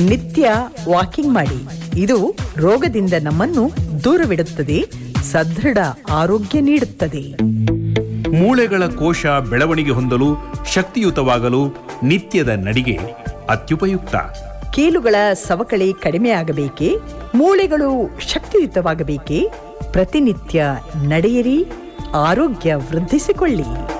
ನಿತ್ಯ ವಾಕಿಂಗ್ ಮಾಡಿ. ಇದು ರೋಗದಿಂದ ನಮ್ಮನ್ನು ದೂರವಿಡುತ್ತದೆ, ಸದೃಢ ಆರೋಗ್ಯ ನೀಡುತ್ತದೆ. ಮೂಳೆಗಳ ಕೋಶ ಬೆಳವಣಿಗೆ ಹೊಂದಲು, ಶಕ್ತಿಯುತವಾಗಲು ನಿತ್ಯದ ನಡಿಗೆ ಅತ್ಯುಪಯುಕ್ತ. ಕೀಲುಗಳ ಸವಕಳಿ ಕಡಿಮೆಯಾಗಬೇಕೇ, ಮೂಳೆಗಳು ಶಕ್ತಿಯುತವಾಗಬೇಕೇ, ಪ್ರತಿನಿತ್ಯ ನಡೆಯಿರಿ, ಆರೋಗ್ಯ ವೃದ್ಧಿಸಿಕೊಳ್ಳಿ.